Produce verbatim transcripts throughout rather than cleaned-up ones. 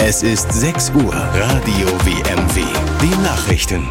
Es ist sechs Uhr. Radio W M W. Die Nachrichten.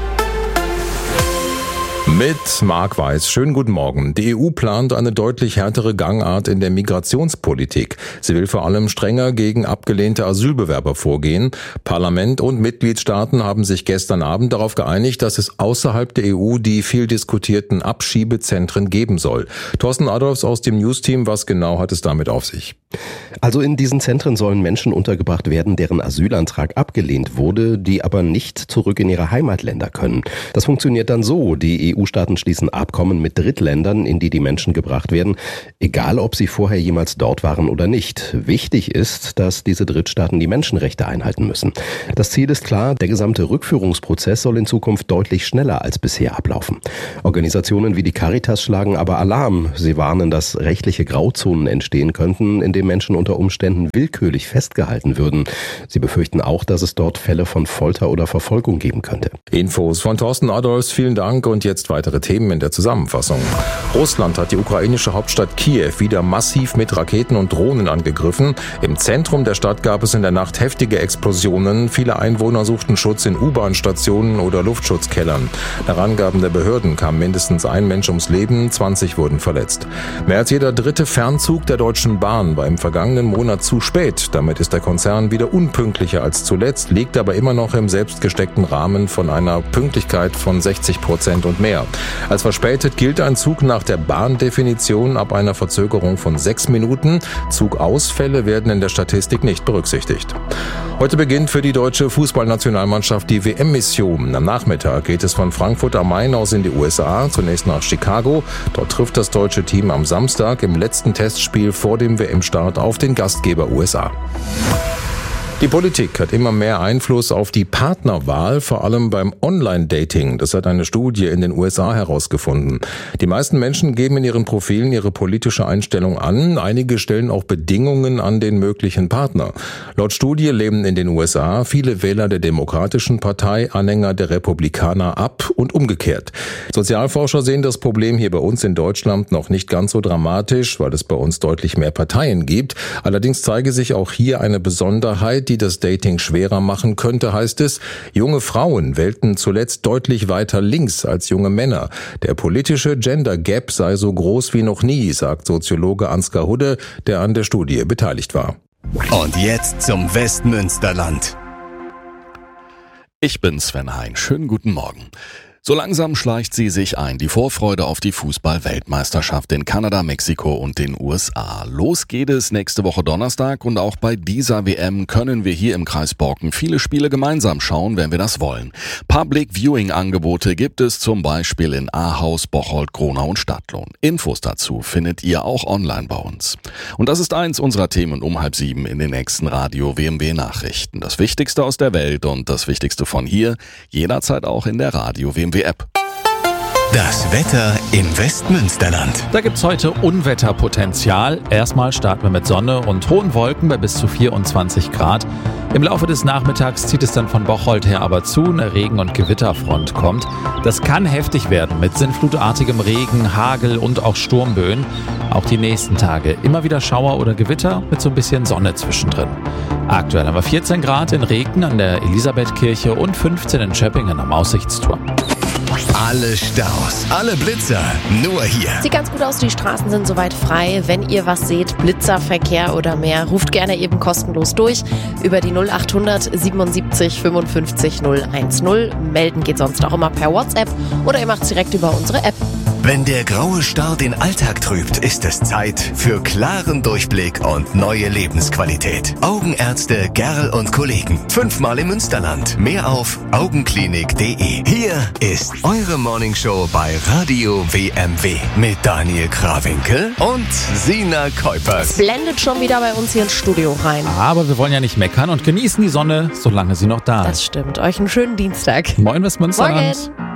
Mit Marc Weiß. Schönen guten Morgen. Die E U plant eine deutlich härtere Gangart in der Migrationspolitik. Sie will vor allem strenger gegen abgelehnte Asylbewerber vorgehen. Parlament und Mitgliedstaaten haben sich gestern Abend darauf geeinigt, dass es außerhalb der E U die viel diskutierten Abschiebezentren geben soll. Thorsten Adolfs aus dem Newsteam, was genau hat es damit auf sich? Also in diesen Zentren sollen Menschen untergebracht werden, deren Asylantrag abgelehnt wurde, die aber nicht zurück in ihre Heimatländer können. Das funktioniert dann so: Die E U-Staaten schließen Abkommen mit Drittländern, in die die Menschen gebracht werden, egal ob sie vorher jemals dort waren oder nicht. Wichtig ist, dass diese Drittstaaten die Menschenrechte einhalten müssen. Das Ziel ist klar: Der gesamte Rückführungsprozess soll in Zukunft deutlich schneller als bisher ablaufen. Organisationen wie die Caritas schlagen aber Alarm. Sie warnen, dass rechtliche Grauzonen entstehen könnten, in denen Menschen unter Umständen willkürlich festgehalten würden. Sie befürchten auch, dass es dort Fälle von Folter oder Verfolgung geben könnte. Infos von Thorsten Adolfs, vielen Dank, und jetzt weitere Themen in der Zusammenfassung. Russland hat die ukrainische Hauptstadt Kiew wieder massiv mit Raketen und Drohnen angegriffen. Im Zentrum der Stadt gab es in der Nacht heftige Explosionen. Viele Einwohner suchten Schutz in U-Bahn-Stationen oder Luftschutzkellern. Nach Angaben der Behörden kam mindestens ein Mensch ums Leben, zwanzig wurden verletzt. Mehr als jeder dritte Fernzug der Deutschen Bahn war im vergangenen Monat zu spät. Damit ist der Konzern wieder unpünktlicher als zuletzt, liegt aber immer noch im selbstgesteckten Rahmen von einer Pünktlichkeit von sechzig Prozent und mehr. Als verspätet gilt ein Zug nach der Bahndefinition ab einer Verzögerung von sechs Minuten. Zugausfälle werden in der Statistik nicht berücksichtigt. Heute beginnt für die deutsche Fußballnationalmannschaft die W M-Mission. Am Nachmittag geht es von Frankfurt am Main aus in die U S A, zunächst nach Chicago. Dort trifft das deutsche Team am Samstag im letzten Testspiel vor dem W M-Start auf den Gastgeber U S A. Die Politik hat immer mehr Einfluss auf die Partnerwahl, vor allem beim Online-Dating. Das hat eine Studie in den U S A herausgefunden. Die meisten Menschen geben in ihren Profilen ihre politische Einstellung an. Einige stellen auch Bedingungen an den möglichen Partner. Laut Studie lehnen in den U S A viele Wähler der Demokratischen Partei Anhänger der Republikaner ab und umgekehrt. Sozialforscher sehen das Problem hier bei uns in Deutschland noch nicht ganz so dramatisch, weil es bei uns deutlich mehr Parteien gibt. Allerdings zeige sich auch hier eine Besonderheit, die das Dating schwerer machen könnte, heißt es. Junge Frauen wählten zuletzt deutlich weiter links als junge Männer. Der politische Gender Gap sei so groß wie noch nie, sagt Soziologe Ansgar Hudde, der an der Studie beteiligt war. Und jetzt zum Westmünsterland. Ich bin Sven Hein. Schönen guten Morgen. So langsam schleicht sie sich ein, die Vorfreude auf die Fußball-Weltmeisterschaft in Kanada, Mexiko und den U S A. Los geht es nächste Woche Donnerstag, und auch bei dieser W M können wir hier im Kreis Borken viele Spiele gemeinsam schauen, wenn wir das wollen. Public Viewing Angebote gibt es zum Beispiel in Ahaus, Bocholt, Gronau und Stadtlohn. Infos dazu findet ihr auch online bei uns. Und das ist eins unserer Themen um halb sieben in den nächsten Radio W M W Nachrichten. Das Wichtigste aus der Welt und das Wichtigste von hier, jederzeit auch in der Radio W M W App. Das Wetter im Westmünsterland. Da gibt's heute Unwetterpotenzial. Erstmal starten wir mit Sonne und hohen Wolken bei bis zu vierundzwanzig Grad. Im Laufe des Nachmittags zieht es dann von Bocholt her aber zu, eine Regen- und Gewitterfront kommt. Das kann heftig werden mit sinnflutartigem Regen, Hagel und auch Sturmböen. Auch die nächsten Tage immer wieder Schauer oder Gewitter mit so ein bisschen Sonne zwischendrin. Aktuell haben wir vierzehn Grad in Regen an der Elisabethkirche und fünfzehn in Schöppingen am Aussichtsturm. Alle Staus, alle Blitzer, nur hier. Sieht ganz gut aus, die Straßen sind soweit frei. Wenn ihr was seht, Blitzerverkehr oder mehr, ruft gerne eben kostenlos durch über die null acht hundert siebenundsiebzig fünfundfünfzig null eins null. Melden geht sonst auch immer per WhatsApp oder ihr macht's direkt über unsere App. Wenn der graue Star den Alltag trübt, ist es Zeit für klaren Durchblick und neue Lebensqualität. Augenärzte Gerl und Kollegen. Fünfmal im Münsterland. Mehr auf augenklinik punkt de. Hier ist eure Morningshow bei Radio W M W mit Daniel Krawinkel und Sina Kuipers. Blendet schon wieder bei uns hier ins Studio rein. Aber wir wollen ja nicht meckern und genießen die Sonne, solange sie noch da ist. Das stimmt. Euch einen schönen Dienstag. Moin Westmünsterland. Morgen.